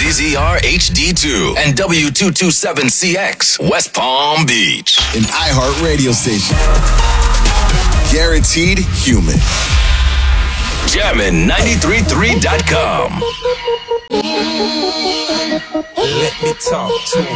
WZZR HD2 and W227CX, West Palm Beach. An iHeart radio station. Guaranteed human. Jammin'933.com. Let me talk to him.